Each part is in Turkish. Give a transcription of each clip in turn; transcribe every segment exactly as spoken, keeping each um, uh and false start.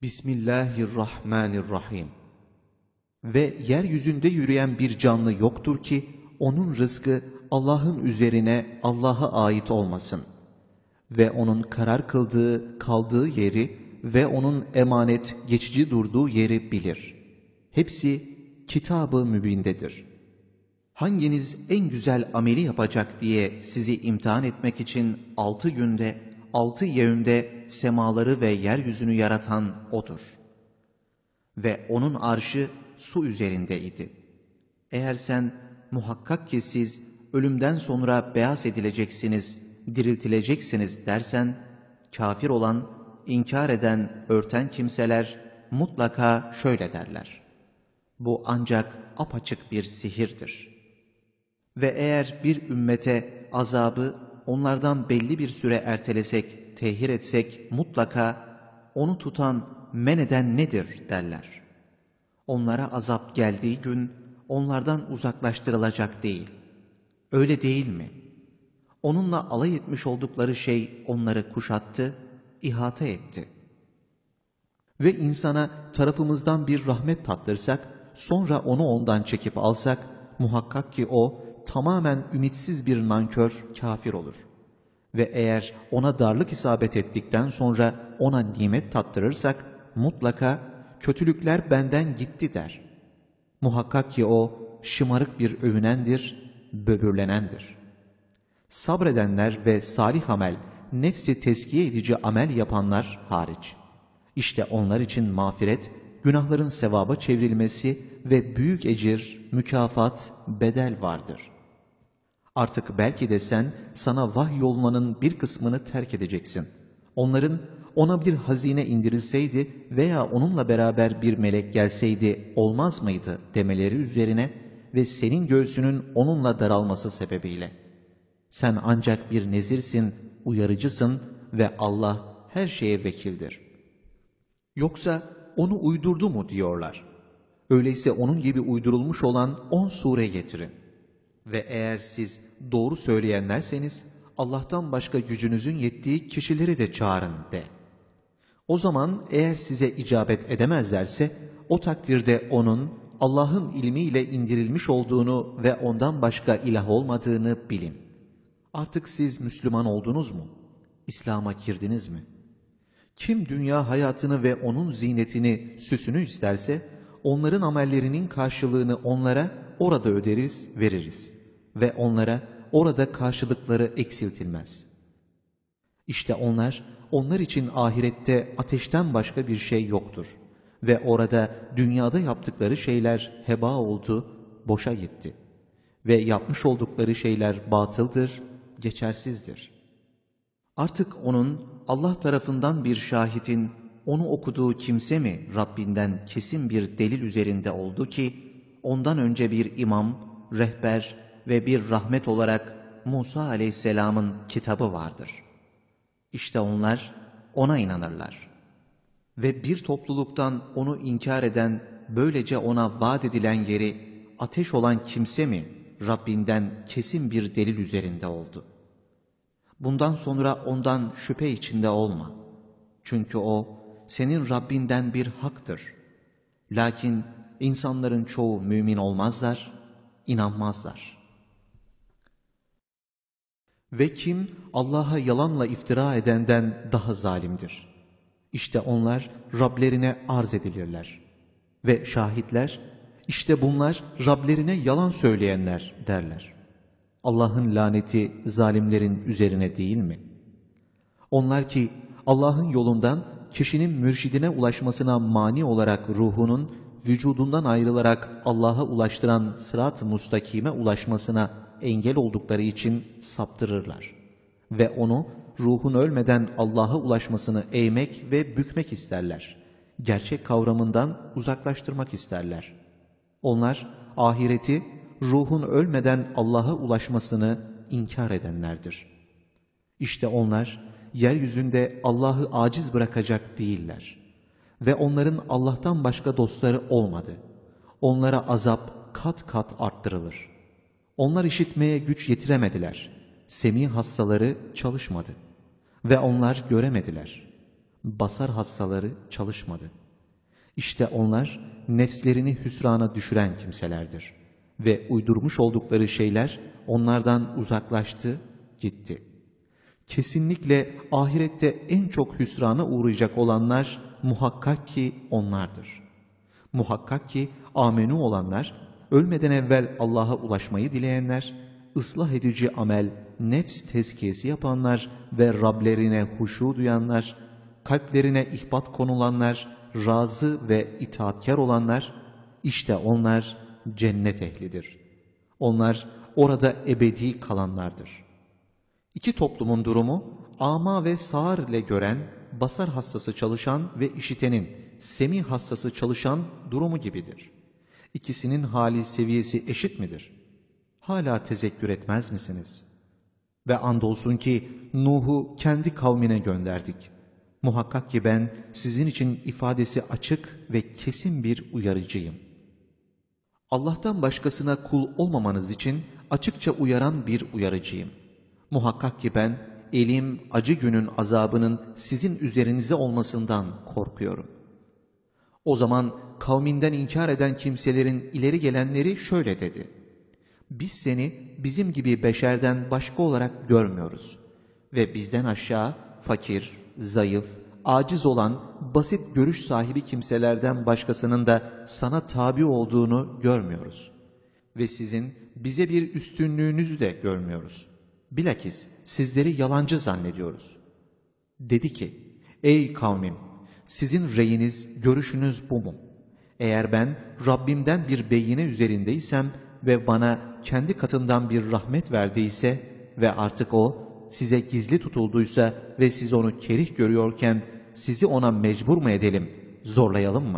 Bismillahirrahmanirrahim. Ve yeryüzünde yürüyen bir canlı yoktur ki onun rızkı Allah'ın üzerine Allah'a ait olmasın. Ve onun karar kıldığı, kaldığı yeri ve onun emanet, geçici durduğu yeri bilir. Hepsi Kitab-ı Mübin'dedir. Hanginiz en güzel ameli yapacak diye sizi imtihan etmek için altı günde, altı yevmde semaları ve yeryüzünü yaratan O'dur. Ve O'nun arşı su üzerindeydi. Eğer sen muhakkak ki siz ölümden sonra beyaz edileceksiniz, diriltileceksiniz dersen, kafir olan, inkar eden, örten kimseler mutlaka şöyle derler: bu ancak apaçık bir sihirdir. Ve eğer bir ümmete azabı onlardan belli bir süre ertelesek, tehir etsek mutlaka onu tutan, men eden nedir derler. Onlara azap geldiği gün onlardan uzaklaştırılacak değil. Öyle değil mi? Onunla alay etmiş oldukları şey onları kuşattı, ihata etti. Ve insana tarafımızdan bir rahmet tattırsak, sonra onu ondan çekip alsak, muhakkak ki o tamamen ümitsiz bir nankör, kafir olur. Ve eğer ona darlık isabet ettikten sonra ona nimet tattırırsak, mutlaka kötülükler benden gitti der. Muhakkak ki o şımarık bir övünendir, böbürlenendir. Sabredenler ve salih amel, nefsi teskiye edici amel yapanlar hariç. İşte onlar için mağfiret, günahların sevaba çevrilmesi ve büyük ecir, mükafat, bedel vardır. Artık belki de sen sana vahyolmanın bir kısmını terk edeceksin. Onların ona bir hazine indirilseydi veya onunla beraber bir melek gelseydi olmaz mıydı demeleri üzerine ve senin göğsünün onunla daralması sebebiyle. Sen ancak bir nezirsin, uyarıcısın ve Allah her şeye vekildir. Yoksa onu uydurdu mu diyorlar. Öyleyse onun gibi uydurulmuş olan on sure getirin. Ve eğer siz doğru söyleyenlerseniz Allah'tan başka gücünüzün yettiği kişileri de çağırın de. O zaman eğer size icabet edemezlerse o takdirde onun Allah'ın ilmiyle indirilmiş olduğunu ve ondan başka ilah olmadığını bilin. Artık siz Müslüman oldunuz mu? İslam'a girdiniz mi? Kim dünya hayatını ve onun zinetini, süsünü isterse onların amellerinin karşılığını onlara orada öderiz, veririz ve onlara orada karşılıkları eksiltilmez. İşte onlar, onlar için ahirette ateşten başka bir şey yoktur ve orada dünyada yaptıkları şeyler heba oldu, boşa gitti ve yapmış oldukları şeyler batıldır, geçersizdir. Artık onun Allah tarafından bir şahidin onu okuduğu kimse mi Rabbinden kesin bir delil üzerinde oldu ki ondan önce bir imam, rehber ve bir rahmet olarak Musa aleyhisselamın kitabı vardır. İşte onlar ona inanırlar. Ve bir topluluktan onu inkar eden, böylece ona vaat edilen yeri ateş olan kimse mi Rabbinden kesin bir delil üzerinde oldu? Bundan sonra ondan şüphe içinde olma. Çünkü o senin Rabbinden bir haktır. Lakin insanların çoğu mümin olmazlar, inanmazlar. Ve kim Allah'a yalanla iftira edenden daha zalimdir. İşte onlar Rablerine arz edilirler. Ve şahitler, işte bunlar Rablerine yalan söyleyenler derler. Allah'ın laneti zalimlerin üzerine değil mi? Onlar ki Allah'ın yolundan kişinin mürşidine ulaşmasına mani olarak ruhunun vücudundan ayrılarak Allah'a ulaştıran sırat-ı mustakime ulaşmasına engel oldukları için saptırırlar. Ve onu ruhun ölmeden Allah'a ulaşmasını eğmek ve bükmek isterler. Gerçek kavramından uzaklaştırmak isterler. Onlar ahireti ruhun ölmeden Allah'a ulaşmasını inkar edenlerdir. İşte onlar yeryüzünde Allah'ı aciz bırakacak değiller. Ve onların Allah'tan başka dostları olmadı. Onlara azap kat kat arttırılır. Onlar işitmeye güç yetiremediler. Semi hastaları çalışmadı. Ve onlar göremediler. Basar hastaları çalışmadı. İşte onlar nefslerini hüsrana düşüren kimselerdir. Ve uydurmuş oldukları şeyler onlardan uzaklaştı, gitti. Kesinlikle ahirette en çok hüsrana uğrayacak olanlar muhakkak ki onlardır. Muhakkak ki amenü olanlar, ölmeden evvel Allah'a ulaşmayı dileyenler, ıslah edici amel, nefs tezkiyesi yapanlar ve Rablerine huşu duyanlar, kalplerine ihbat konulanlar, razı ve itaatkar olanlar, işte onlar cennet ehlidir. Onlar orada ebedi kalanlardır. İki toplumun durumu, ama ve sağır ile gören, basar hastası çalışan ve işitenin, semih hastası çalışan durumu gibidir. İkisinin hali seviyesi eşit midir? Hala tezekkür etmez misiniz? Ve andolsun ki Nuh'u kendi kavmine gönderdik. Muhakkak ki ben sizin için ifadesi açık ve kesin bir uyarıcıyım. Allah'tan başkasına kul olmamanız için açıkça uyaran bir uyarıcıyım. Muhakkak ki ben elim acı günün azabının sizin üzerinize olmasından korkuyorum. O zaman kavminden inkar eden kimselerin ileri gelenleri şöyle dedi: Biz seni bizim gibi beşerden başka olarak görmüyoruz ve bizden aşağı fakir, zayıf, aciz olan basit görüş sahibi kimselerden başkasının da sana tabi olduğunu görmüyoruz. Ve sizin bize bir üstünlüğünüzü de görmüyoruz. Bilakis sizleri yalancı zannediyoruz. Dedi ki, ey kavmim, sizin reyiniz, görüşünüz bu mu? Eğer ben Rabbimden bir beyine üzerindeysem ve bana kendi katından bir rahmet verdiyse ve artık o size gizli tutulduysa ve siz onu kerih görüyorken sizi ona mecbur mu edelim, zorlayalım mı?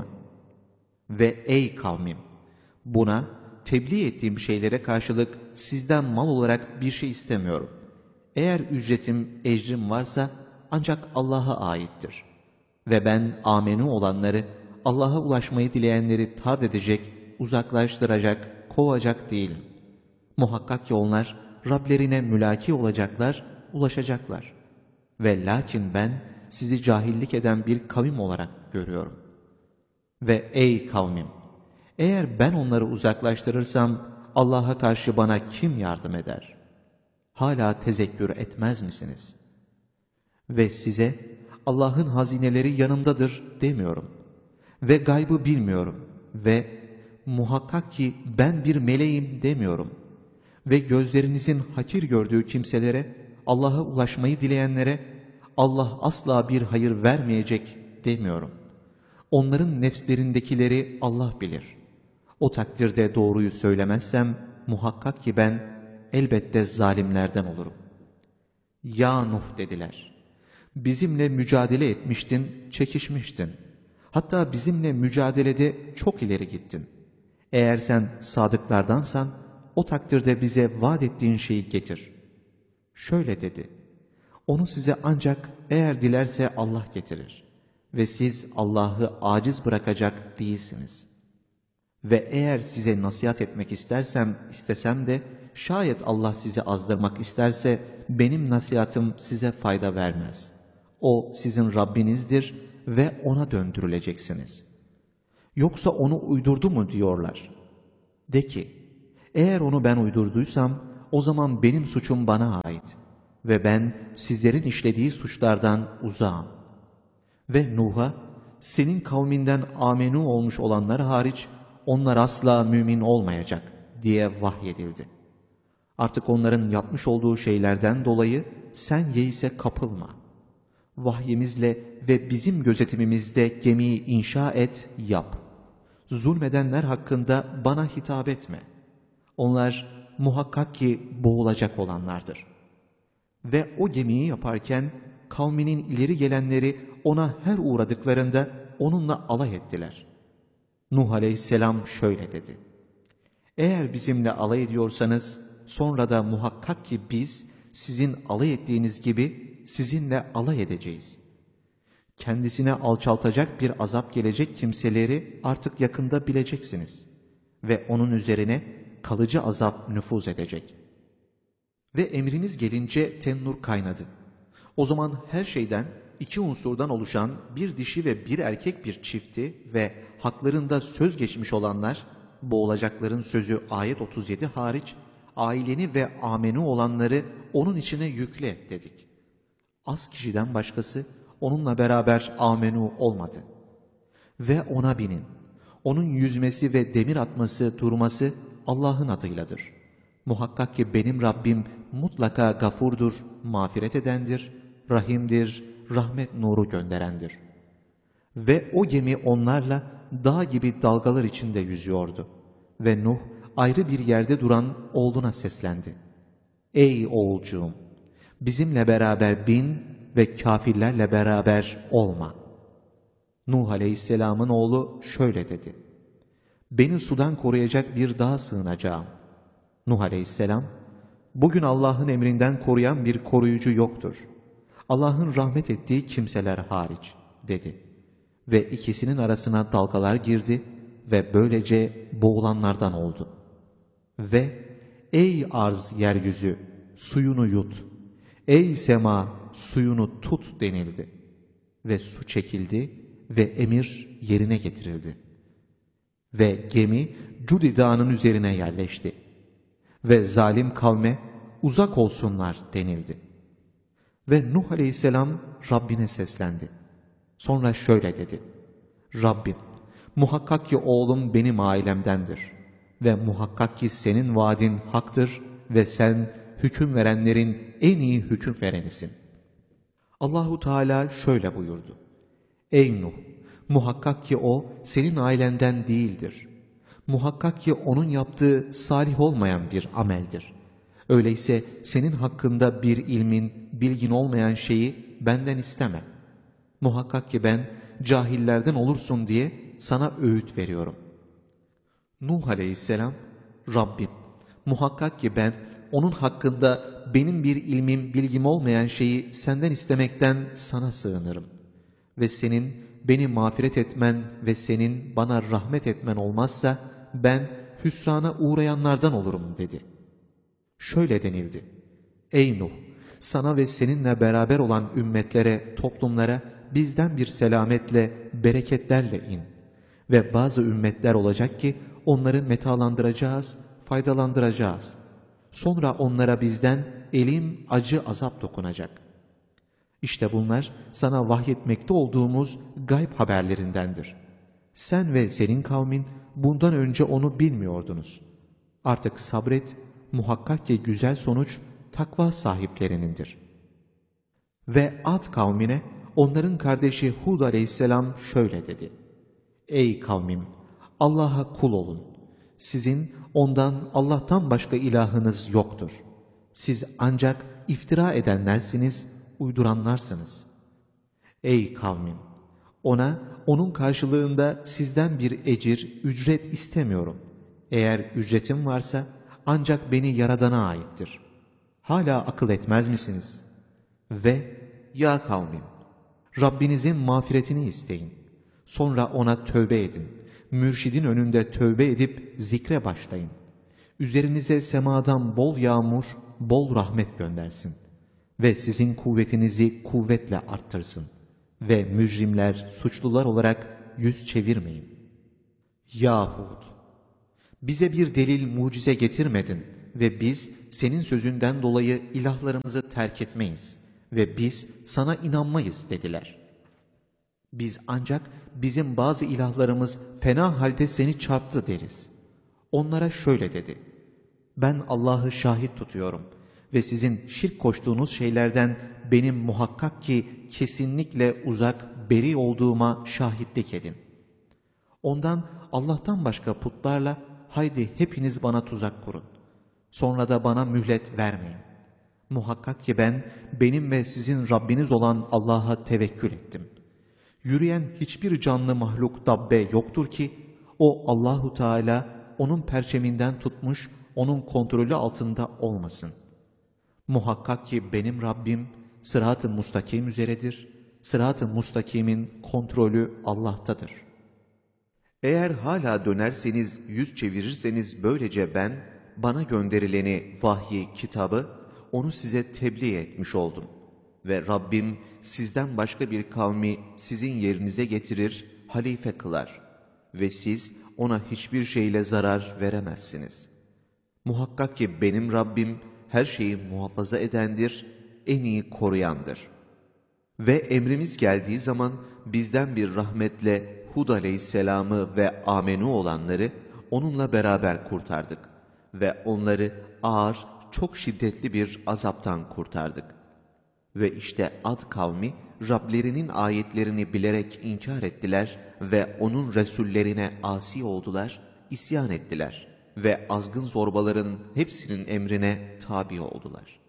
Ve ey kavmim, buna tebliğ ettiğim şeylere karşılık sizden mal olarak bir şey istemiyorum. Eğer ücretim, ecrim varsa ancak Allah'a aittir. Ve ben amenü olanları, Allah'a ulaşmayı dileyenleri tard edecek, uzaklaştıracak, kovacak değilim. Muhakkak ki onlar Rablerine mülaki olacaklar, ulaşacaklar. Ve lakin ben sizi cahillik eden bir kavim olarak görüyorum. Ve ey kavmim, eğer ben onları uzaklaştırırsam Allah'a karşı bana kim yardım eder? Hala tezekkür etmez misiniz? Ve size Allah'ın hazineleri yanımdadır demiyorum. Ve gaybı bilmiyorum. Ve muhakkak ki ben bir meleğim demiyorum. Ve gözlerinizin hakir gördüğü kimselere, Allah'a ulaşmayı dileyenlere Allah asla bir hayır vermeyecek demiyorum. Onların nefslerindekileri Allah bilir. O takdirde doğruyu söylemezsem muhakkak ki ben elbette zalimlerden olurum. Ya Nuh dediler, bizimle mücadele etmiştin, çekişmiştin. Hatta bizimle mücadelede çok ileri gittin. Eğer sen sadıklardansan o takdirde bize vaat ettiğin şeyi getir. Şöyle dedi, onu size ancak eğer dilerse Allah getirir. Ve siz Allah'ı aciz bırakacak değilsiniz. Ve eğer size nasihat etmek istersem, istesem de şayet Allah sizi azdırmak isterse benim nasihatım size fayda vermez. O sizin Rabbinizdir ve ona döndürüleceksiniz. Yoksa onu uydurdu mu diyorlar. De ki, eğer onu ben uydurduysam o zaman benim suçum bana ait ve ben sizlerin işlediği suçlardan uzağım. Ve Nuh'a senin kavminden amenü olmuş olanlar hariç onlar asla mümin olmayacak diye vahyedildi. Artık onların yapmış olduğu şeylerden dolayı sen yeise kapılma. Vahyimizle ve bizim gözetimimizde gemiyi inşa et, yap. Zulmedenler hakkında bana hitap etme. Onlar muhakkak ki boğulacak olanlardır. Ve o gemiyi yaparken kavminin ileri gelenleri ona her uğradıklarında onunla alay ettiler. Nuh aleyhisselam şöyle dedi: eğer bizimle alay ediyorsanız sonra da muhakkak ki biz sizin alay ettiğiniz gibi sizinle alay edeceğiz. Kendisine alçaltacak bir azap gelecek kimseleri artık yakında bileceksiniz. Ve onun üzerine kalıcı azap nüfuz edecek. Ve emriniz gelince tennur kaynadı. O zaman her şeyden iki unsurdan oluşan bir dişi ve bir erkek bir çifti ve haklarında söz geçmiş olanlar, boğulacakların sözü ayet otuz yedi hariç, aileni ve amenu olanları onun içine yükle dedik. Az kişiden başkası onunla beraber amenu olmadı. Ve ona binin. Onun yüzmesi ve demir atması, durması Allah'ın adıyladır. Muhakkak ki benim Rabbim mutlaka gafurdur, mağfiret edendir, rahimdir, rahmet nuru gönderendir. Ve o gemi onlarla dağ gibi dalgalar içinde yüzüyordu. Ve Nuh ayrı bir yerde duran oğluna seslendi. Ey oğulcuğum! Bizimle beraber bin ve kafirlerle beraber olma. Nuh Aleyhisselam'ın oğlu şöyle dedi. Beni sudan koruyacak bir dağa sığınacağım. Nuh Aleyhisselam, bugün Allah'ın emrinden koruyan bir koruyucu yoktur. Allah'ın rahmet ettiği kimseler hariç dedi. Ve ikisinin arasına dalgalar girdi ve böylece boğulanlardan oldu. Ve ey arz yeryüzü suyunu yut, ey sema suyunu tut denildi. Ve su çekildi ve emir yerine getirildi. Ve gemi Cudi Dağı'nın üzerine yerleşti. Ve zalim kavme uzak olsunlar denildi. Ve Nuh Aleyhisselam Rabbine seslendi. Sonra şöyle dedi. Rabbim, muhakkak ki oğlum benim ailemdendir. Ve muhakkak ki senin vaadin haktır ve sen hüküm verenlerin en iyi hüküm verenisin. Allahu Teala şöyle buyurdu. Ey Nuh! Muhakkak ki o senin ailenden değildir. Muhakkak ki onun yaptığı salih olmayan bir ameldir. Öyleyse senin hakkında bir ilmin, bilgin olmayan şeyi benden isteme. Muhakkak ki ben cahillerden olursun diye sana öğüt veriyorum. Nuh Aleyhisselam, Rabbim, muhakkak ki ben onun hakkında benim bir ilmim, bilgim olmayan şeyi senden istemekten sana sığınırım. Ve senin beni mağfiret etmen ve senin bana rahmet etmen olmazsa ben hüsrana uğrayanlardan olurum dedi. Şöyle denildi. Ey Nuh! Sana ve seninle beraber olan ümmetlere, toplumlara bizden bir selametle, bereketlerle in. Ve bazı ümmetler olacak ki onları metalandıracağız, faydalandıracağız. Sonra onlara bizden elim, acı azap dokunacak. İşte bunlar sana vahyetmekte olduğumuz gayb haberlerindendir. Sen ve senin kavmin bundan önce onu bilmiyordunuz. Artık sabret, muhakkak ki güzel sonuç takva sahiplerinindir. Ve Ad kavmine onların kardeşi Hud Aleyhisselam şöyle dedi. Ey kavmim! Allah'a kul olun. Sizin ondan Allah'tan başka ilahınız yoktur. Siz ancak iftira edenlersiniz, uyduranlarsınız. Ey kavmim! Ona, onun karşılığında sizden bir ecir, ücret istemiyorum. Eğer ücretim varsa ancak beni Yaradan'a aittir. Hala akıl etmez misiniz? Ve ya kavmim! Rabbinizin mağfiretini isteyin. Sonra ona tövbe edin. Mürşidin önünde tövbe edip zikre başlayın. Üzerinize semadan bol yağmur, bol rahmet göndersin. Ve sizin kuvvetinizi kuvvetle arttırsın. Ve mücrimler, suçlular olarak yüz çevirmeyin. Yahud! Bize bir delil, mucize getirmedin ve biz senin sözünden dolayı ilahlarımızı terk etmeyiz ve biz sana inanmayız dediler. Biz ancak bizim bazı ilahlarımız fena halde seni çarptı deriz. Onlara şöyle dedi. Ben Allah'ı şahit tutuyorum ve sizin şirk koştuğunuz şeylerden benim muhakkak ki kesinlikle uzak, beri olduğuma şahitlik edin. Ondan Allah'tan başka putlarla haydi hepiniz bana tuzak kurun. Sonra da bana mühlet vermeyin. Muhakkak ki ben benim ve sizin Rabbiniz olan Allah'a tevekkül ettim. Yürüyen hiçbir canlı mahluk dabbe yoktur ki o Allahu Teala onun perçeminden tutmuş, onun kontrolü altında olmasın. Muhakkak ki benim Rabbim sırat-ı mustakim üzeredir. Sırat-ı mustakimin kontrolü Allah'tadır. Eğer hala dönerseniz, yüz çevirirseniz böylece ben bana gönderileni, vahyi, kitabı onu size tebliğ etmiş oldum. ve Rabbim sizden başka bir kavmi sizin yerinize getirir, halife kılar ve siz ona hiçbir şeyle zarar veremezsiniz. Muhakkak ki benim Rabbim her şeyi muhafaza edendir, en iyi koruyandır. Ve emrimiz geldiği zaman bizden bir rahmetle Hud aleyhisselamı ve amenu olanları onunla beraber kurtardık ve onları ağır, çok şiddetli bir azaptan kurtardık. Ve işte Ad kavmi Rablerinin ayetlerini bilerek inkar ettiler ve onun resullerine asi oldular, isyan ettiler ve azgın zorbaların hepsinin emrine tabi oldular.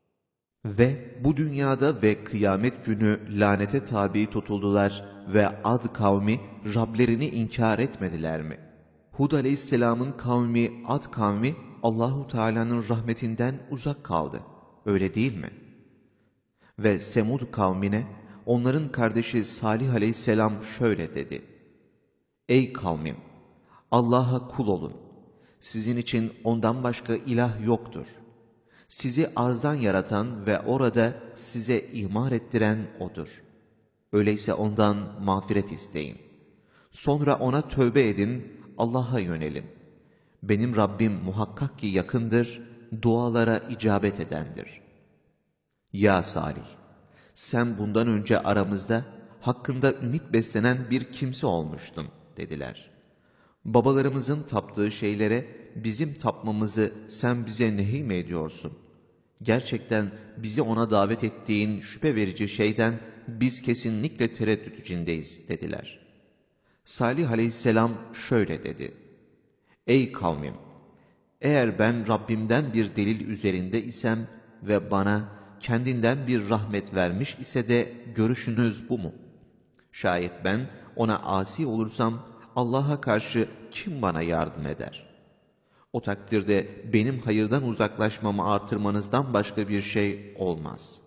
Ve bu dünyada ve kıyamet günü lanete tabi tutuldular ve Ad kavmi Rablerini inkar etmediler mi? Hud aleyhisselamın kavmi Ad kavmi Allahu Teala'nın rahmetinden uzak kaldı. Öyle değil mi? Ve Semud kavmine onların kardeşi Salih aleyhisselam şöyle dedi: Ey kavmim! Allah'a kul olun. Sizin için ondan başka ilah yoktur. Sizi arzdan yaratan ve orada size imar ettiren O'dur. Öyleyse ondan mağfiret isteyin. Sonra ona tövbe edin, Allah'a yönelin. Benim Rabbim muhakkak ki yakındır, dualara icabet edendir. Ya Salih! Sen bundan önce aramızda hakkında ümit beslenen bir kimse olmuştun dediler. Babalarımızın taptığı şeylere bizim tapmamızı sen bize nehy mi ediyorsun? Gerçekten bizi ona davet ettiğin şüphe verici şeyden biz kesinlikle tereddüt içindeyiz dediler. Salih aleyhisselam şöyle dedi: Ey kavmim! Eğer ben Rabbimden bir delil üzerinde isem ve bana kendinden bir rahmet vermiş ise de görüşünüz bu mu? Şayet ben ona asi olursam Allah'a karşı kim bana yardım eder? O takdirde benim hayırdan uzaklaşmamı artırmanızdan başka bir şey olmaz.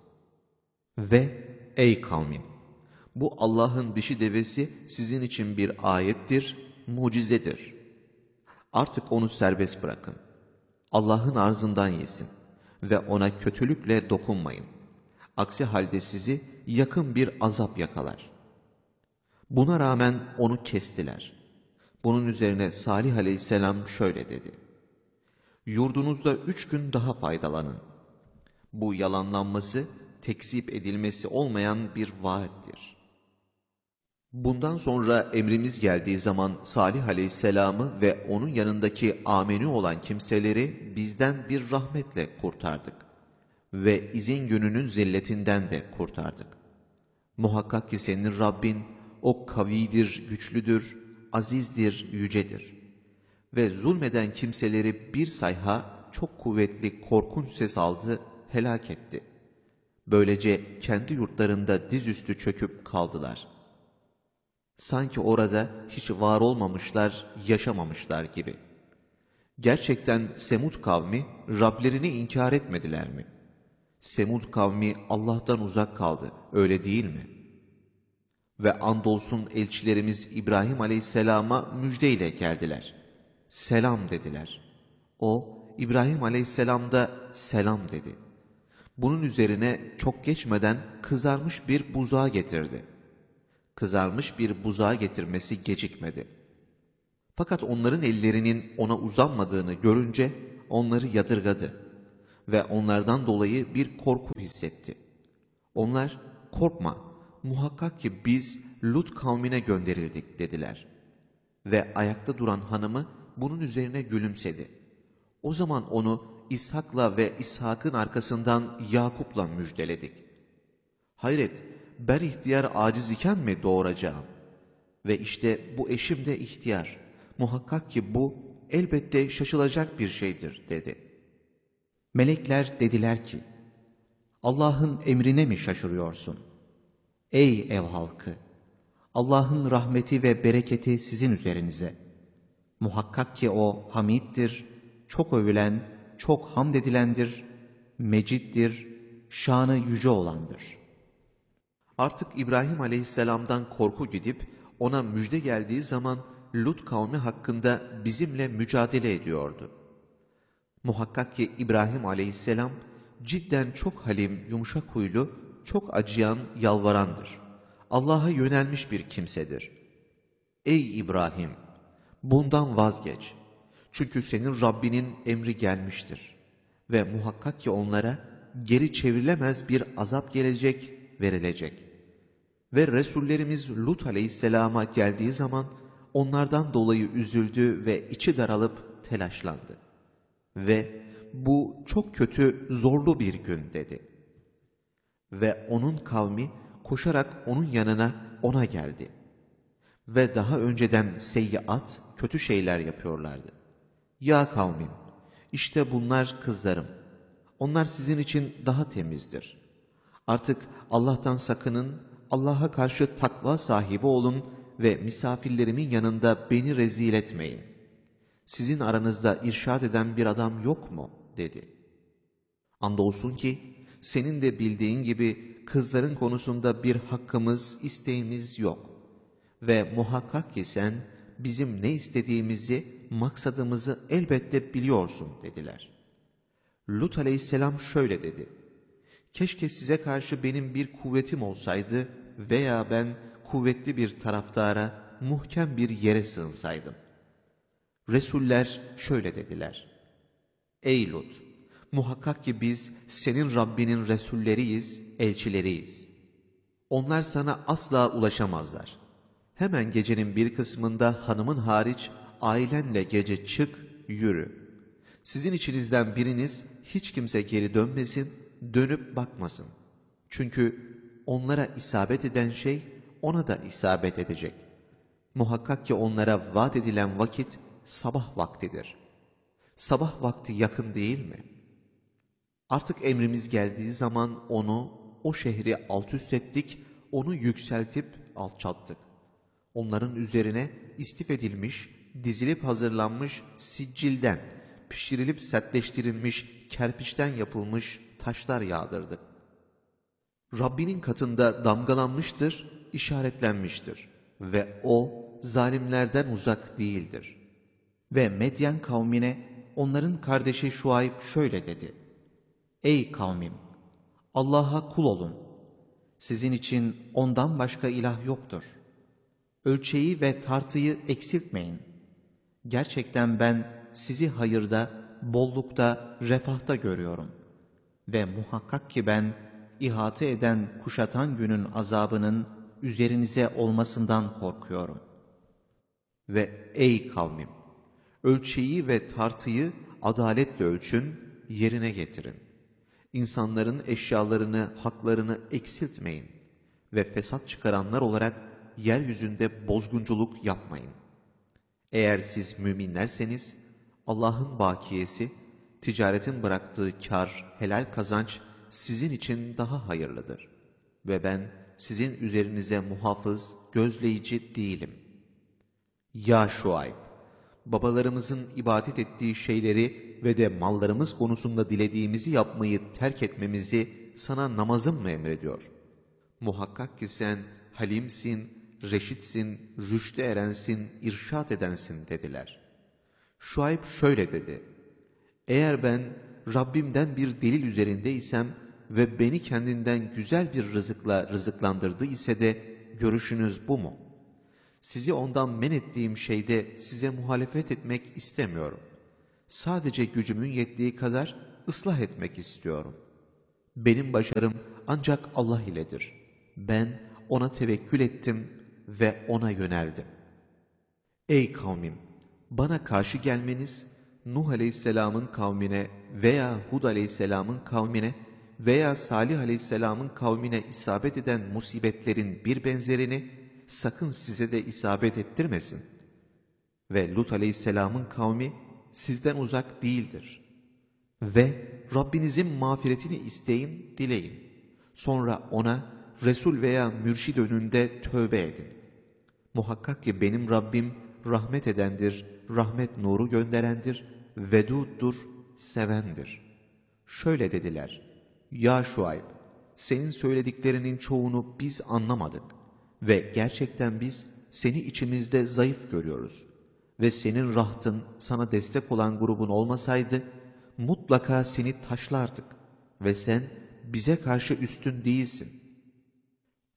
Ve ey kavmim! Bu Allah'ın dişi devesi sizin için bir ayettir, mucizedir. Artık onu serbest bırakın. Allah'ın arzından yesin ve ona kötülükle dokunmayın. Aksi halde sizi yakın bir azap yakalar. Buna rağmen onu kestiler. Bunun üzerine Salih aleyhisselam şöyle dedi: Yurdunuzda üç gün daha faydalanın. Bu yalanlanması, tekzip edilmesi olmayan bir vaattir. Bundan sonra emrimiz geldiği zaman Salih aleyhisselamı ve onun yanındaki ameni olan kimseleri bizden bir rahmetle kurtardık. Ve izin gününün zilletinden de kurtardık. Muhakkak ki senin Rabbin, o kavidir, güçlüdür, azizdir, yücedir. Ve zulmeden kimseleri bir sayha çok kuvvetli, korkunç ses aldı, helak etti. Böylece kendi yurtlarında dizüstü çöküp kaldılar. Sanki orada hiç var olmamışlar, yaşamamışlar gibi. Gerçekten Semud kavmi Rablerini inkar etmediler mi? Semud kavmi Allah'tan uzak kaldı, öyle değil mi? Ve andolsun elçilerimiz İbrahim aleyhisselama müjdeyle geldiler. Selam dediler. O, İbrahim aleyhisselam da selam dedi. Bunun üzerine çok geçmeden kızarmış bir buzağı getirdi. Kızarmış bir buzağı getirmesi gecikmedi. Fakat onların ellerinin ona uzanmadığını görünce onları yadırgadı ve onlardan dolayı bir korku hissetti. Onlar, korkma, muhakkak ki biz Lut kavmine gönderildik dediler. Ve ayakta duran hanımı bunun üzerine gülümsedi. O zaman onu İshak'la ve İshak'ın arkasından Yakup'la müjdeledik. Hayret, ben ihtiyar aciz iken mi doğuracağım? Ve işte bu eşim de ihtiyar. Muhakkak ki bu elbette şaşılacak bir şeydir dedi. Melekler dediler ki, Allah'ın emrine mi şaşırıyorsun? Ey ev halkı! Allah'ın rahmeti ve bereketi sizin üzerinize. Muhakkak ki o hamiddir, çok övülen, çok hamd edilendir, meciddir, şanı yüce olandır. Artık İbrahim aleyhisselamdan korku gidip ona müjde geldiği zaman Lut kavmi hakkında bizimle mücadele ediyordu. Muhakkak ki İbrahim aleyhisselam cidden çok halim, yumuşak huylu, çok acıyan, yalvarandır. Allah'a yönelmiş bir kimsedir. Ey İbrahim! Bundan vazgeç. Çünkü senin Rabbinin emri gelmiştir. Ve muhakkak ki onlara geri çevrilemez bir azap gelecek, verilecek. Ve Resullerimiz Lut aleyhisselama geldiği zaman onlardan dolayı üzüldü ve içi daralıp telaşlandı. Ve bu çok kötü, zorlu bir gün dedi. Ve onun kavmi koşarak onun yanına ona geldi. Ve daha önceden seyyiat, kötü şeyler yapıyorlardı. Ya kavmim, işte bunlar kızlarım. Onlar sizin için daha temizdir. Artık Allah'tan sakının, Allah'a karşı takva sahibi olun ve misafirlerimin yanında beni rezil etmeyin. Sizin aranızda irşad eden bir adam yok mu? Dedi. Andolsun ki senin de bildiğin gibi kızların konusunda bir hakkımız, isteğimiz yok. Ve muhakkak ki sen bizim ne istediğimizi, maksadımızı elbette biliyorsun dediler. Lut aleyhisselam şöyle dedi. Keşke size karşı benim bir kuvvetim olsaydı veya ben kuvvetli bir taraftara, muhkem bir yere sığınsaydım. Resuller şöyle dediler. Ey Lut! Muhakkak ki biz senin Rabbinin Resulleriyiz, elçileriyiz. Onlar sana asla ulaşamazlar. Hemen gecenin bir kısmında hanımın hariç ailenle gece çık, yürü. Sizin içinizden biriniz hiç kimse geri dönmesin, dönüp bakmasın. Çünkü onlara isabet eden şey ona da isabet edecek. Muhakkak ki onlara vaat edilen vakit sabah vaktidir. Sabah vakti yakın değil mi? Artık emrimiz geldiği zaman onu, o şehri alt üst ettik, onu yükseltip alçalttık. Onların üzerine istif edilmiş, dizilip hazırlanmış siccilden, pişirilip sertleştirilmiş, kerpiçten yapılmış taşlar yağdırdık. Rabbinin katında damgalanmıştır, işaretlenmiştir ve o zalimlerden uzak değildir. Ve Medyen kavmine onların kardeşi Şuayb şöyle dedi. Ey kavmim! Allah'a kul olun. Sizin için ondan başka ilah yoktur. Ölçeği ve tartıyı eksiltmeyin. Gerçekten ben sizi hayırda, bollukta, refahta görüyorum. Ve muhakkak ki ben ihate eden, kuşatan günün azabının üzerinize olmasından korkuyorum. Ve ey kavmim! Ölçeği ve tartıyı adaletle ölçün, yerine getirin. İnsanların eşyalarını, haklarını eksiltmeyin ve fesat çıkaranlar olarak yeryüzünde bozgunculuk yapmayın. Eğer siz müminlerseniz Allah'ın bakiyesi, ticaretin bıraktığı kar, helal kazanç sizin için daha hayırlıdır. Ve ben sizin üzerinize muhafız, gözleyici değilim. Ya Şuayb! Babalarımızın ibadet ettiği şeyleri ve de mallarımız konusunda dilediğimizi yapmayı terk etmemizi sana namazım mı emrediyor? Muhakkak ki sen halimsin, reşitsin, rüşte erensin, irşat edensin dediler. Şuayb şöyle dedi. Eğer ben Rabbimden bir delil üzerindeysem ve beni kendinden güzel bir rızıkla rızıklandırdı ise de görüşünüz bu mu? Sizi ondan men ettiğim şeyde size muhalefet etmek istemiyorum. Sadece gücümün yettiği kadar ıslah etmek istiyorum. Benim başarım ancak Allah iledir. Ben ona tevekkül ettim ve ona yöneldim. Ey kavmim! Bana karşı gelmeniz, Nuh aleyhisselamın kavmine veya Hud aleyhisselamın kavmine veya Salih aleyhisselamın kavmine isabet eden musibetlerin bir benzerini sakın size de isabet ettirmesin. Ve Lut aleyhisselamın kavmi sizden uzak değildir. Ve Rabbinizin mağfiretini isteyin, dileyin. Sonra ona Resul veya mürşid önünde tövbe edin. Muhakkak ki benim Rabbim rahmet edendir, rahmet nuru gönderendir, veduddur, sevendir. Şöyle dediler, ya Şuayb, senin söylediklerinin çoğunu biz anlamadık ve gerçekten biz seni içimizde zayıf görüyoruz. Ve senin rahtın, sana destek olan grubun olmasaydı, mutlaka seni taşlardık ve sen bize karşı üstün değilsin.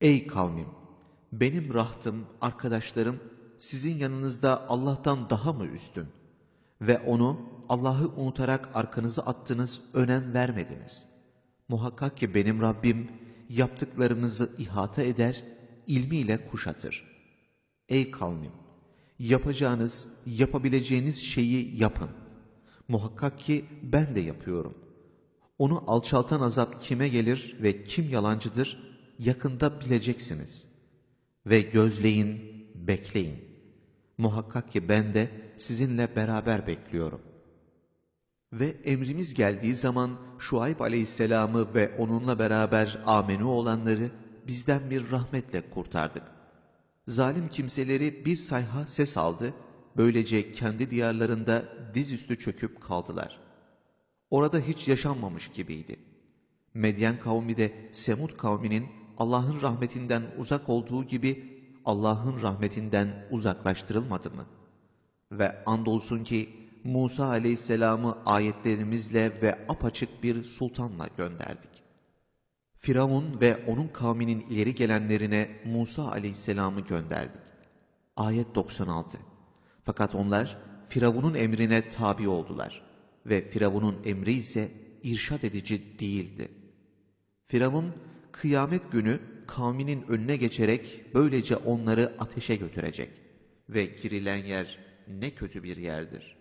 Ey kavmim! Benim rahtım, arkadaşlarım sizin yanınızda Allah'tan daha mı üstün? Ve onu Allah'ı unutarak arkanızı attınız, önem vermediniz. Muhakkak ki benim Rabbim yaptıklarınızı ihata eder, ilmiyle kuşatır. Ey kavmim! Yapacağınız, yapabileceğiniz şeyi yapın. Muhakkak ki ben de yapıyorum. Onu alçaltan azap kime gelir ve kim yalancıdır, yakında bileceksiniz. Ve gözleyin, bekleyin. Muhakkak ki ben de sizinle beraber bekliyorum. Ve emrimiz geldiği zaman Şuayb aleyhisselamı ve onunla beraber amenu olanları bizden bir rahmetle kurtardık. Zalim kimseleri bir sayha ses aldı, böylece kendi diyarlarında dizüstü çöküp kaldılar. Orada hiç yaşanmamış gibiydi. Medyen kavmi de Semud kavminin Allah'ın rahmetinden uzak olduğu gibi Allah'ın rahmetinden uzaklaştırılmadı mı? Ve andolsun ki Musa aleyhisselamı ayetlerimizle ve apaçık bir sultanla gönderdik. Firavun ve onun kavminin ileri gelenlerine Musa aleyhisselamı gönderdik. Ayet doksan altı. Fakat onlar Firavun'un emrine tabi oldular ve Firavun'un emri ise irşad edici değildi. Firavun kıyamet günü kavminin önüne geçerek böylece onları ateşe götürecek ve girilen yer ne kötü bir yerdir.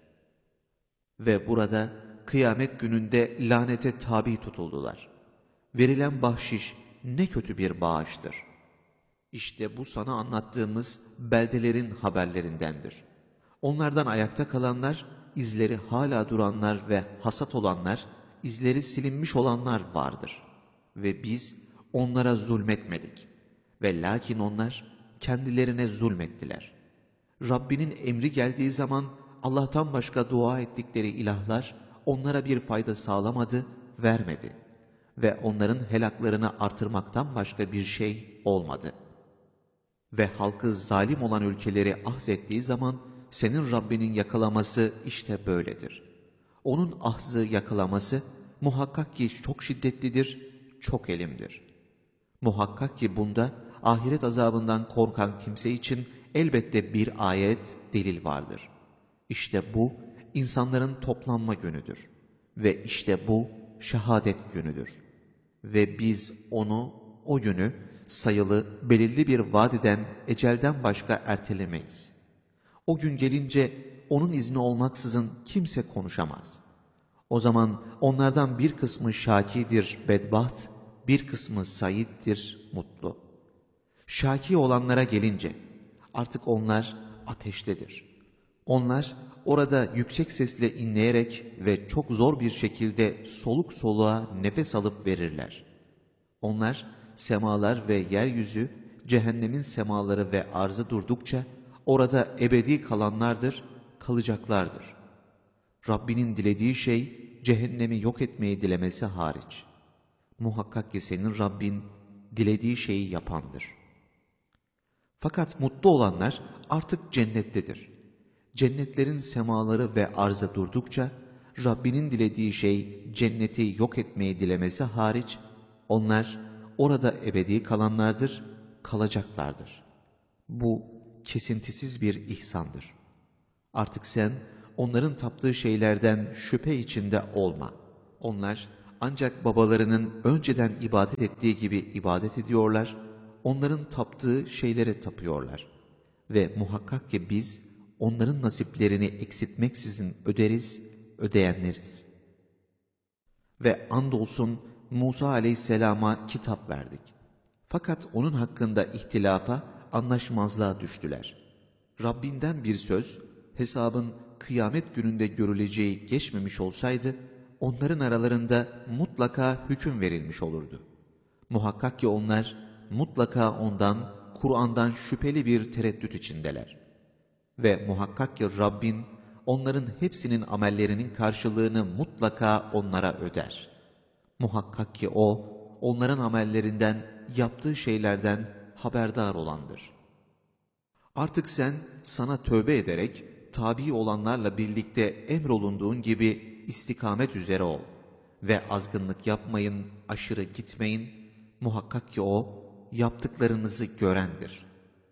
Ve burada kıyamet gününde lanete tabi tutuldular. Verilen bahşiş ne kötü bir bağıştır. İşte bu sana anlattığımız beldelerin haberlerindendir. Onlardan ayakta kalanlar, izleri hala duranlar ve hasat olanlar, izleri silinmiş olanlar vardır. Ve biz onlara zulmetmedik. Ve lakin onlar kendilerine zulmettiler. Rabbinin emri geldiği zaman Allah'tan başka dua ettikleri ilahlar onlara bir fayda sağlamadı, vermedi. Ve onların helaklarını artırmaktan başka bir şey olmadı. Ve halkı zalim olan ülkeleri ahzettiği zaman senin Rabbinin yakalaması işte böyledir. Onun ahzı yakalaması muhakkak ki çok şiddetlidir, çok elimdir. Muhakkak ki bunda ahiret azabından korkan kimse için elbette bir ayet, delil vardır. İşte bu insanların toplanma günüdür. Ve işte bu şehadet günüdür. Ve biz onu, o günü sayılı, belirli bir vadeden, ecelden başka ertelemeyiz. O gün gelince onun izni olmaksızın kimse konuşamaz. O zaman onlardan bir kısmı şakidir, bedbaht, bir kısmı saittir, mutlu. Şaki olanlara gelince artık onlar ateştedir. Onlar orada yüksek sesle inleyerek ve çok zor bir şekilde soluk soluğa nefes alıp verirler. Onlar semalar ve yeryüzü, cehennemin semaları ve arzı durdukça orada ebedi kalanlardır, kalacaklardır. Rabbinin dilediği şey cehennemi yok etmeyi dilemesi hariç. Muhakkak ki senin Rabbin dilediği şeyi yapandır. Fakat mutlu olanlar artık cennettedir. Cennetlerin semaları ve arzı durdukça Rabbinin dilediği şey cenneti yok etmeyi dilemesi hariç onlar orada ebedi kalanlardır, kalacaklardır. Bu kesintisiz bir ihsandır. Artık sen onların taptığı şeylerden şüphe içinde olma. Onlar ancak babalarının önceden ibadet ettiği gibi ibadet ediyorlar, onların taptığı şeylere tapıyorlar. Ve muhakkak ki biz onların nasiplerini eksiltmeksizin öderiz, ödeyenleriz. Ve andolsun Musa aleyhisselama kitap verdik. Fakat onun hakkında ihtilafa, anlaşmazlığa düştüler. Rabbinden bir söz, hesabın kıyamet gününde görüleceği geçmemiş olsaydı, onların aralarında mutlaka hüküm verilmiş olurdu. Muhakkak ki onlar mutlaka ondan, Kur'an'dan şüpheli bir tereddüt içindeler. Ve muhakkak ki Rabbin onların hepsinin amellerinin karşılığını mutlaka onlara öder. Muhakkak ki O, onların amellerinden, yaptığı şeylerden haberdar olandır. Artık sen sana tövbe ederek, tabi olanlarla birlikte emrolunduğun gibi istikamet üzere ol. Ve azgınlık yapmayın, aşırı gitmeyin. Muhakkak ki O, yaptıklarınızı görendir.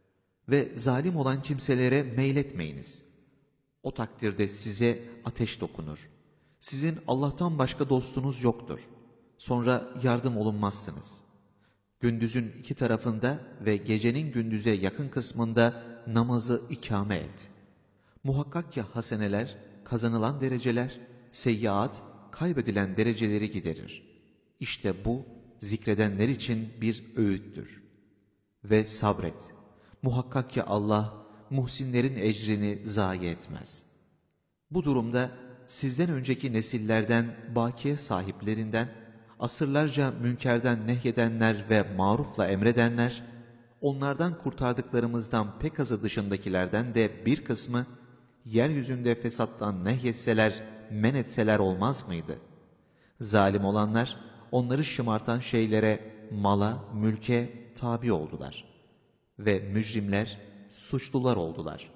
Ve zalim olan kimselere meyletmeyiniz. O takdirde size ateş dokunur. Sizin Allah'tan başka dostunuz yoktur. Sonra yardım olunmazsınız. Gündüzün iki tarafında ve gecenin gündüze yakın kısmında namazı ikame et. Muhakkak ki haseneler, kazanılan dereceler, seyyiat, kaybedilen dereceleri giderir. İşte bu, zikredenler için bir öğüttür. Ve sabret. Muhakkak ki Allah, muhsinlerin ecrini zayi etmez. Bu durumda sizden önceki nesillerden, bakiye sahiplerinden, asırlarca münkerden nehyedenler ve marufla emredenler, onlardan kurtardıklarımızdan pek azı dışındakilerden de bir kısmı, yeryüzünde fesattan nehyetseler, men etseler olmaz mıydı? Zalim olanlar, onları şımartan şeylere, mala, mülke tabi oldular. Ve mücrimler, suçlular oldular.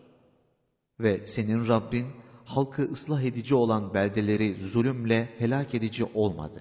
Ve senin Rabbin, halkı ıslah edici olan beldeleri zulümle helak edici olmadı.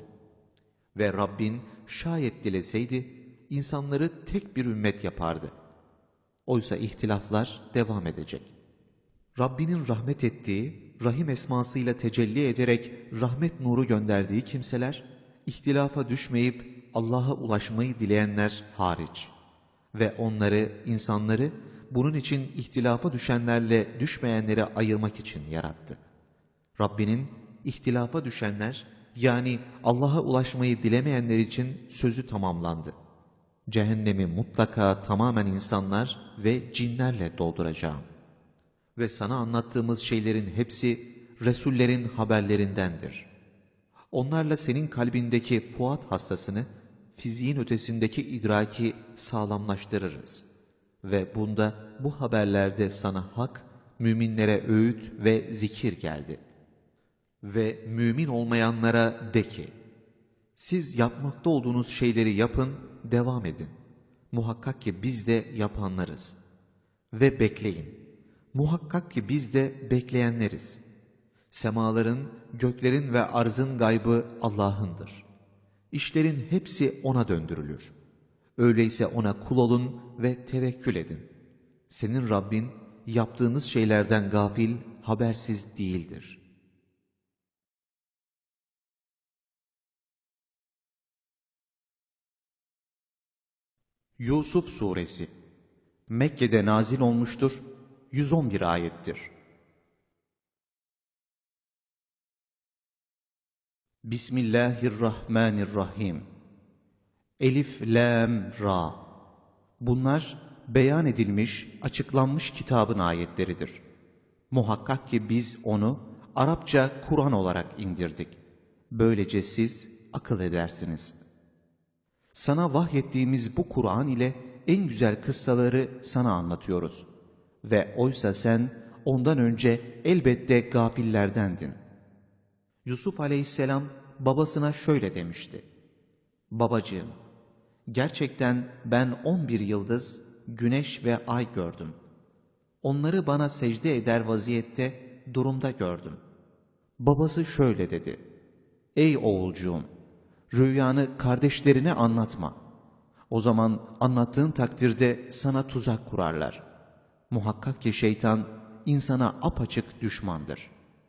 Ve Rabbin şayet dileseydi, insanları tek bir ümmet yapardı. Oysa ihtilaflar devam edecek. Rabbinin rahmet ettiği, Rahim esmasıyla tecelli ederek rahmet nuru gönderdiği kimseler, ihtilafa düşmeyip Allah'a ulaşmayı dileyenler hariç. Ve onları, insanları, bunun için ihtilafa düşenlerle düşmeyenleri ayırmak için yarattı. Rabbinin ihtilafa düşenler, yani Allah'a ulaşmayı dilemeyenler için sözü tamamlandı. Cehennemi mutlaka tamamen insanlar ve cinlerle dolduracağım. Ve sana anlattığımız şeylerin hepsi Resullerin haberlerindendir. Onlarla senin kalbindeki fuat hastasını, fiziğin ötesindeki idraki sağlamlaştırırız. Ve bunda, bu haberlerde sana hak, müminlere öğüt ve zikir geldi. Ve mümin olmayanlara de ki, siz yapmakta olduğunuz şeyleri yapın, devam edin. Muhakkak ki biz de yapanlarız. Ve bekleyin. Muhakkak ki biz de bekleyenleriz. Semaların, göklerin ve arzın gaybı Allah'ındır. İşlerin hepsi O'na döndürülür. Öyleyse O'na kul olun ve tevekkül edin. Senin Rabbin, yaptığınız şeylerden gafil, habersiz değildir. Yusuf Suresi Mekke'de nazil olmuştur, yüz on bir ayettir. Bismillahirrahmanirrahim. Elif, Lam, Ra. Bunlar beyan edilmiş, açıklanmış kitabın ayetleridir. Muhakkak ki biz onu Arapça Kur'an olarak indirdik. Böylece siz akıl edersiniz. Sana vahyettiğimiz bu Kur'an ile en güzel kıssaları sana anlatıyoruz. Ve oysa sen ondan önce elbette gafillerdendin. Yusuf aleyhisselam babasına şöyle demişti. Babacığım, gerçekten ben on bir yıldız, güneş ve ay gördüm. Onları bana secde eder vaziyette durumda gördüm. Babası şöyle dedi. Ey oğulcuğum, rüyanı kardeşlerine anlatma. O zaman anlattığın takdirde sana tuzak kurarlar. Muhakkak ki şeytan insana apaçık düşmandır.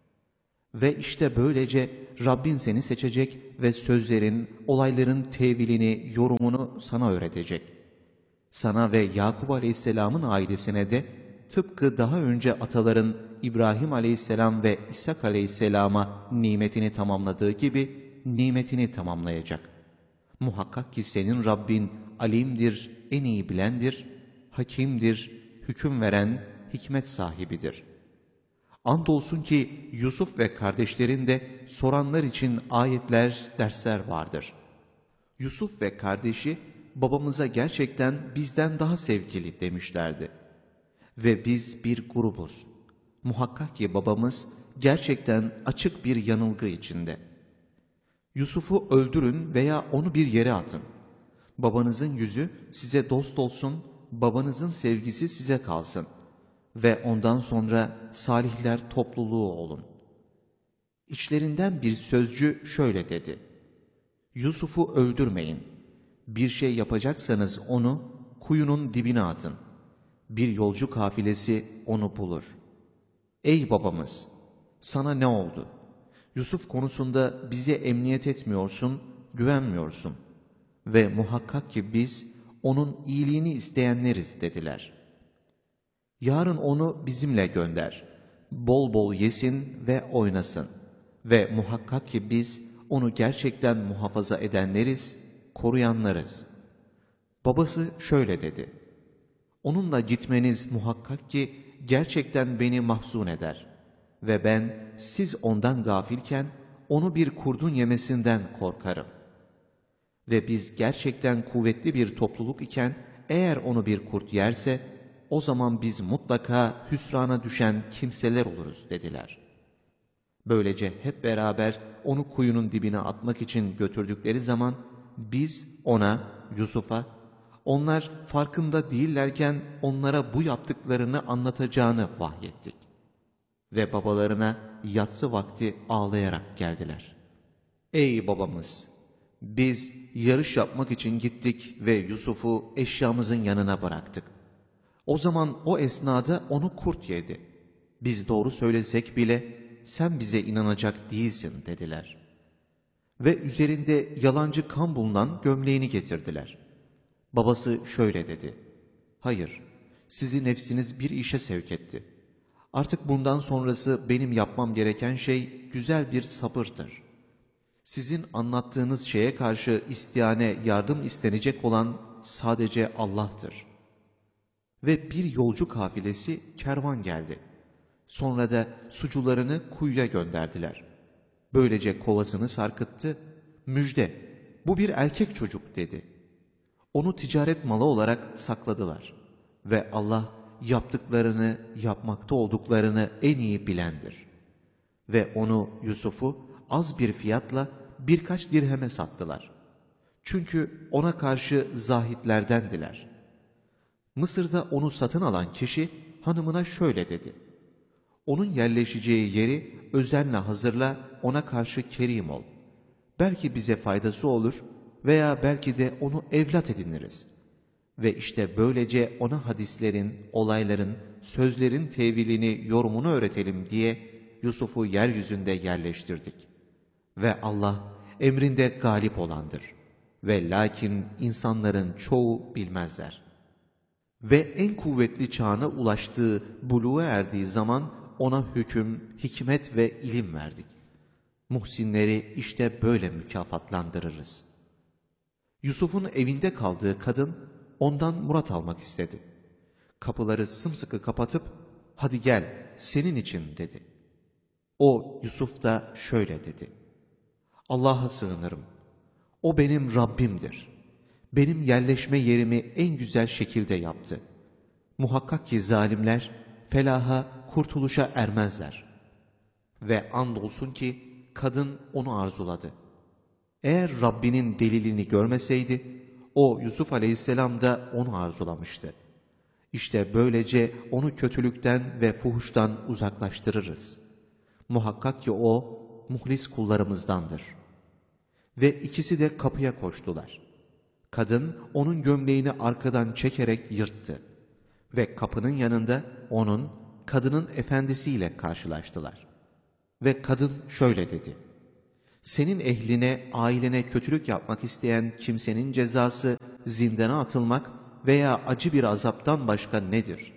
Ve işte böylece Rabbin seni seçecek ve sözlerin, olayların tevilini, yorumunu sana öğretecek. Sana ve Yakup Aleyhisselam'ın ailesine de tıpkı daha önce ataların İbrahim Aleyhisselam ve İshak Aleyhisselam'a nimetini tamamladığı gibi nimetini tamamlayacak. Muhakkak ki senin Rabbin alimdir, en iyi bilendir, hakimdir, hüküm veren, hikmet sahibidir. Andolsun ki Yusuf ve kardeşlerinde soranlar için ayetler, dersler vardır. Yusuf ve kardeşi babamıza gerçekten bizden daha sevgili demişlerdi. Ve biz bir grubuz. Muhakkak ki babamız gerçekten açık bir yanılgı içinde. Yusuf'u öldürün veya onu bir yere atın. Babanızın yüzü size dost olsun, babanızın sevgisi size kalsın. Ve ondan sonra salihler topluluğu olun. İçlerinden bir sözcü şöyle dedi. Yusuf'u öldürmeyin. Bir şey yapacaksanız onu kuyunun dibine atın. Bir yolcu kafilesi onu bulur. Ey babamız! Sana ne oldu? Yusuf konusunda bize emniyet etmiyorsun, güvenmiyorsun. Ve muhakkak ki biz onun iyiliğini isteyenleriz dediler. Yarın onu bizimle gönder. Bol bol yesin ve oynasın. Ve muhakkak ki biz onu gerçekten muhafaza edenleriz, koruyanlarız. Babası şöyle dedi. Onunla gitmeniz muhakkak ki gerçekten beni mahzun eder. Ve ben siz ondan gafilken onu bir kurdun yemesinden korkarım. Ve biz gerçekten kuvvetli bir topluluk iken eğer onu bir kurt yerse o zaman biz mutlaka hüsrana düşen kimseler oluruz dediler. Böylece hep beraber onu kuyunun dibine atmak için götürdükleri zaman biz ona, Yusuf'a, onlar farkında değillerken onlara bu yaptıklarını anlatacağını vahyettik. Ve babalarına yatsı vakti ağlayarak geldiler. Ey babamız! Biz yarış yapmak için gittik ve Yusuf'u eşyamızın yanına bıraktık. O zaman o esnada onu kurt yedi. Biz doğru söylesek bile sen bize inanacak değilsin dediler. Ve üzerinde yalancı kan bulunan gömleğini getirdiler. Babası şöyle dedi. Hayır, sizi nefsiniz bir işe sevk etti. Artık bundan sonrası benim yapmam gereken şey güzel bir sabırdır. Sizin anlattığınız şeye karşı istiyane yardım istenecek olan sadece Allah'tır. Ve bir yolcu kafilesi kervan geldi. Sonra da sucularını kuyuya gönderdiler. Böylece kovasını sarkıttı. Müjde, bu bir erkek çocuk dedi. Onu ticaret malı olarak sakladılar. Ve Allah yaptıklarını, yapmakta olduklarını en iyi bilendir. Ve onu, Yusuf'u az bir fiyatla birkaç dirheme sattılar. Çünkü ona karşı zahitlerdendiler. Mısır'da onu satın alan kişi hanımına şöyle dedi. Onun yerleşeceği yeri özenle hazırla, ona karşı kerim ol. Belki bize faydası olur veya belki de onu evlat ediniriz. Ve işte böylece ona hadislerin, olayların, sözlerin tevilini, yorumunu öğretelim diye Yusuf'u yeryüzünde yerleştirdik. Ve Allah emrinde galip olandır. Ve lakin insanların çoğu bilmezler. Ve en kuvvetli çağına ulaştığı, buluğa erdiği zaman ona hüküm, hikmet ve ilim verdik. Muhsinleri işte böyle mükafatlandırırız. Yusuf'un evinde kaldığı kadın ondan murat almak istedi. Kapıları sımsıkı kapatıp hadi gel senin için dedi. O Yusuf da şöyle dedi. Allah'a sığınırım. O benim Rabbimdir. Benim yerleşme yerimi en güzel şekilde yaptı. Muhakkak ki zalimler felaha, kurtuluşa ermezler. Ve andolsun ki kadın onu arzuladı. Eğer Rabbinin delilini görmeseydi, o Yusuf aleyhisselam da onu arzulamıştı. İşte böylece onu kötülükten ve fuhuştan uzaklaştırırız. Muhakkak ki o muhlis kullarımızdandır. Ve ikisi de kapıya koştular. Kadın onun gömleğini arkadan çekerek yırttı. Ve kapının yanında onun, kadının efendisiyle karşılaştılar. Ve kadın şöyle dedi. Senin ehline, ailene kötülük yapmak isteyen kimsenin cezası zindana atılmak veya acı bir azaptan başka nedir?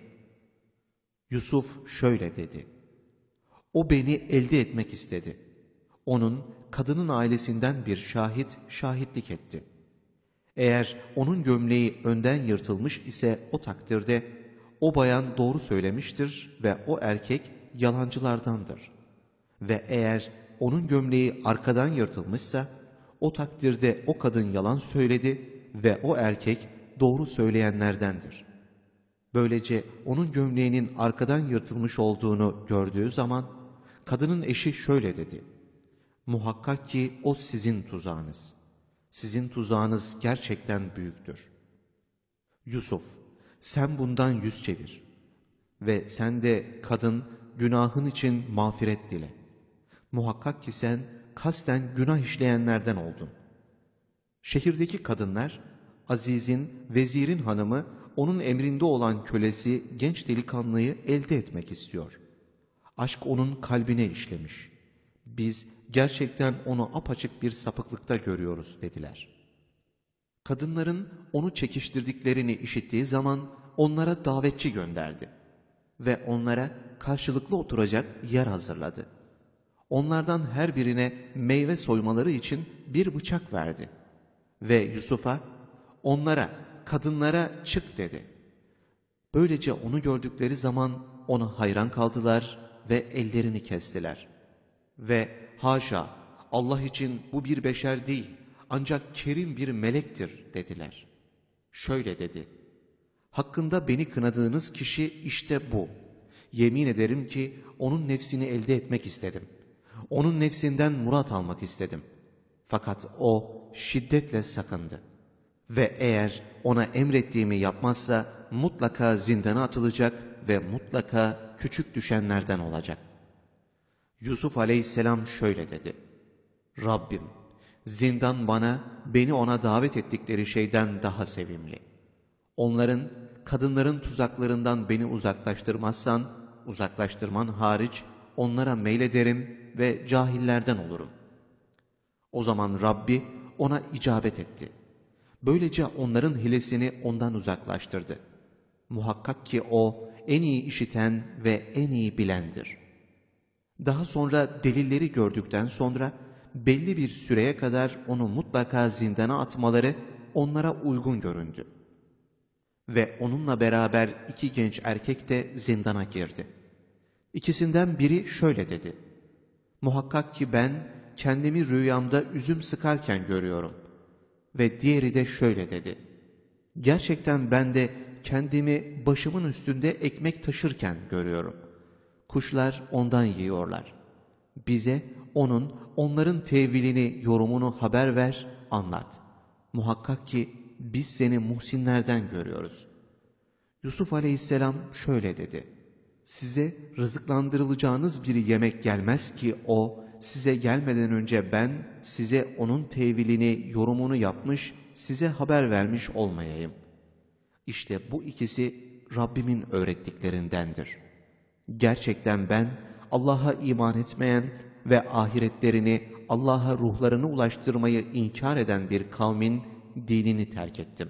Yusuf şöyle dedi. O beni elde etmek istedi. Onun, kadının ailesinden bir şahit şahitlik etti. Eğer onun gömleği önden yırtılmış ise o takdirde o bayan doğru söylemiştir ve o erkek yalancılardandır. Ve eğer onun gömleği arkadan yırtılmışsa o takdirde o kadın yalan söyledi ve o erkek doğru söyleyenlerdendir. Böylece onun gömleğinin arkadan yırtılmış olduğunu gördüğü zaman kadının eşi şöyle dedi. Muhakkak ki o sizin tuzağınız. Sizin tuzağınız gerçekten büyüktür. Yusuf, sen bundan yüz çevir ve sen de kadın günahın için mağfiret dile. Muhakkak ki sen kasten günah işleyenlerden oldun. Şehirdeki kadınlar Aziz'in, vezirin hanımı, onun emrinde olan kölesi genç delikanlıyı elde etmek istiyor. Aşk onun kalbine işlemiş. Biz gerçekten onu apaçık bir sapıklıkta görüyoruz dediler. Kadınların onu çekiştirdiklerini işittiği zaman onlara davetçi gönderdi ve onlara karşılıklı oturacak yer hazırladı. Onlardan her birine meyve soymaları için bir bıçak verdi ve Yusuf'a, onlara, kadınlara çık dedi. Böylece onu gördükleri zaman ona hayran kaldılar ve ellerini kestiler. Ve haşa, Allah için bu bir beşer değil, ancak kerim bir melektir dediler. Şöyle dedi: hakkında beni kınadığınız kişi işte bu. Yemin ederim ki onun nefsini elde etmek istedim. Onun nefsinden murat almak istedim. Fakat o şiddetle sakındı. Ve eğer ona emrettiğimi yapmazsa mutlaka zindana atılacak ve mutlaka küçük düşenlerden olacak. Yusuf aleyhisselam şöyle dedi: Rabbim, zindan bana, beni ona davet ettikleri şeyden daha sevimli. Onların, kadınların tuzaklarından beni uzaklaştırmazsan, uzaklaştırman hariç onlara meylederim ve cahillerden olurum. O zaman Rabbi ona icabet etti. Böylece onların hilesini ondan uzaklaştırdı. Muhakkak ki o en iyi işiten ve en iyi bilendir. Daha sonra delilleri gördükten sonra belli bir süreye kadar onu mutlaka zindana atmaları onlara uygun göründü. Ve onunla beraber iki genç erkek de zindana girdi. İkisinden biri şöyle dedi: muhakkak ki ben kendimi rüyamda üzüm sıkarken görüyorum. Ve diğeri de şöyle dedi: gerçekten ben de kendimi başımın üstünde ekmek taşırken görüyorum. Kuşlar ondan yiyorlar. Bize onun, onların tevilini, yorumunu haber ver, anlat. Muhakkak ki biz seni muhsinlerden görüyoruz. Yusuf aleyhisselam şöyle dedi: size rızıklandırılacağınız bir yemek gelmez ki o, size gelmeden önce ben size onun tevilini, yorumunu yapmış, size haber vermiş olmayayım. İşte bu ikisi Rabbimin öğrettiklerindendir. Gerçekten ben Allah'a iman etmeyen ve ahiretlerini, Allah'a ruhlarını ulaştırmayı inkar eden bir kavmin dinini terk ettim.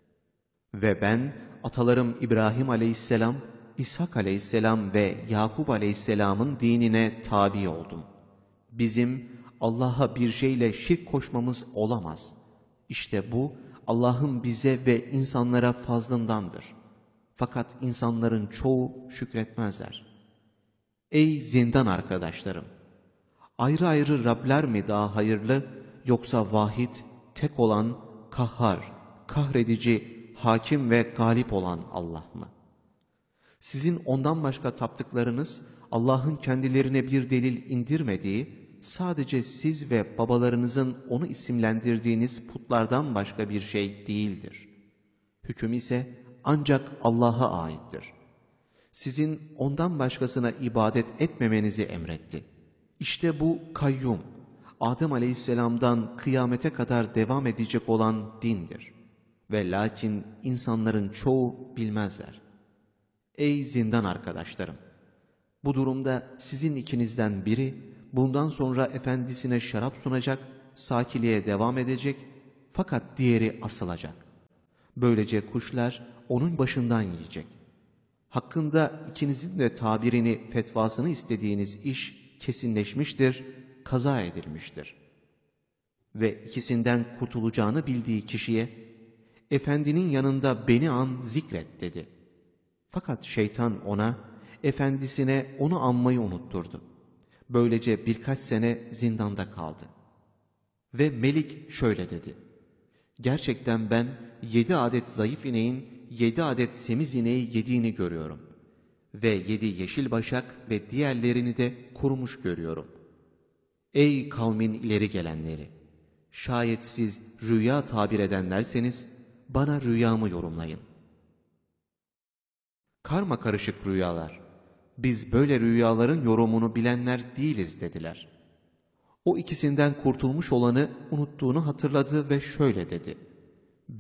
Ve ben atalarım İbrahim aleyhisselam, İshak aleyhisselam ve Yakup aleyhisselamın dinine tabi oldum. Bizim Allah'a bir şeyle şirk koşmamız olamaz. İşte bu Allah'ın bize ve insanlara fazlındandır. Fakat insanların çoğu şükretmezler. Ey zindan arkadaşlarım! Ayrı ayrı Rabler mi daha hayırlı, yoksa vahid, tek olan, kahhar, kahredici, hakim ve galip olan Allah mı? Sizin ondan başka taptıklarınız, Allah'ın kendilerine bir delil indirmediği, sadece siz ve babalarınızın onu isimlendirdiğiniz putlardan başka bir şey değildir. Hüküm ise ancak Allah'a aittir. Sizin ondan başkasına ibadet etmemenizi emretti. İşte bu kayyum, Adem aleyhisselamdan kıyamete kadar devam edecek olan dindir. Ve lakin insanların çoğu bilmezler. Ey zindan arkadaşlarım! Bu durumda sizin ikinizden biri, bundan sonra efendisine şarap sunacak, sakiliğe devam edecek, fakat diğeri asılacak. Böylece kuşlar onun başından yiyecek. Hakkında ikinizin de tabirini, fetvasını istediğiniz iş kesinleşmiştir, kaza edilmiştir. Ve ikisinden kurtulacağını bildiği kişiye, efendinin yanında beni an zikret dedi. Fakat şeytan ona, efendisine onu anmayı unutturdu. Böylece birkaç sene zindanda kaldı. Ve Melik şöyle dedi: gerçekten ben yedi adet zayıf ineğin yedi adet semiz ineği yediğini görüyorum. Ve yedi yeşil başak ve diğerlerini de kurumuş görüyorum. Ey kavmin ileri gelenleri! Şayet siz rüya tabir edenlerseniz bana rüyamı yorumlayın. Karma karışık rüyalar. Biz böyle rüyaların yorumunu bilenler değiliz dediler. O ikisinden kurtulmuş olanı unuttuğunu hatırladı ve şöyle dedi: ben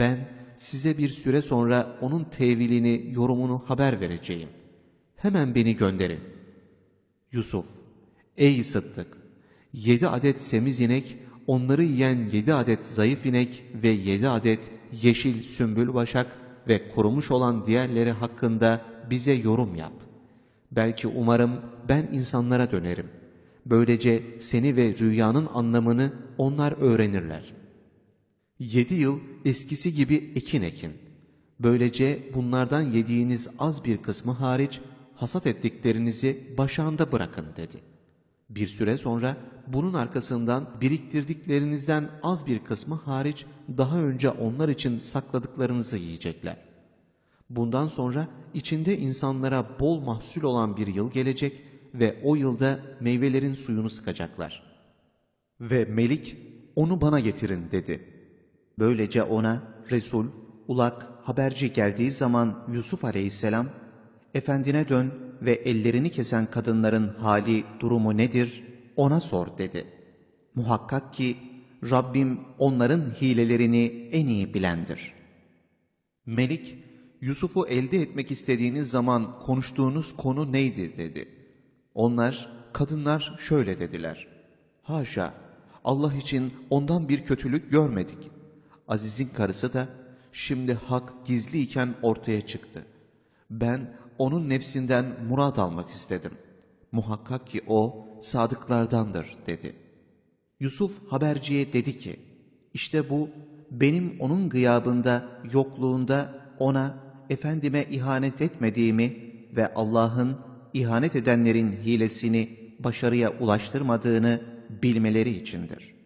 size bir süre sonra onun tevilini, yorumunu haber vereceğim. Hemen beni gönderin. Yusuf, ey Sıddık! Yedi adet semiz inek, onları yiyen yedi adet zayıf inek ve yedi adet yeşil sümbül başak ve kurumuş olan diğerleri hakkında bize yorum yap. Belki umarım ben insanlara dönerim. Böylece seni ve rüyanın anlamını onlar öğrenirler. Yedi yıl eskisi gibi ekin ekin. Böylece bunlardan yediğiniz az bir kısmı hariç hasat ettiklerinizi başağında bırakın dedi. Bir süre sonra bunun arkasından biriktirdiklerinizden az bir kısmı hariç daha önce onlar için sakladıklarınızı yiyecekler. Bundan sonra içinde insanlara bol mahsul olan bir yıl gelecek ve o yılda meyvelerin suyunu sıkacaklar. Ve Melik, onu bana getirin dedi. Böylece ona Resul, ulak, haberci geldiği zaman Yusuf aleyhisselam, efendine dön ve ellerini kesen kadınların hali, durumu nedir ona sor dedi. Muhakkak ki Rabbim onların hilelerini en iyi bilendir. Melik, Yusuf'u elde etmek istediğiniz zaman konuştuğunuz konu neydi dedi. Onlar, kadınlar şöyle dediler. Haşa, Allah için ondan bir kötülük görmedik. Aziz'in karısı da, şimdi hak gizliyken ortaya çıktı. Ben onun nefsinden murad almak istedim. Muhakkak ki o sadıklardandır dedi. Yusuf haberciye dedi ki, işte bu benim onun gıyabında, yokluğunda ona, efendime ihanet etmediğimi ve Allah'ın ihanet edenlerin hilesini başarıya ulaştırmadığını bilmeleri içindir.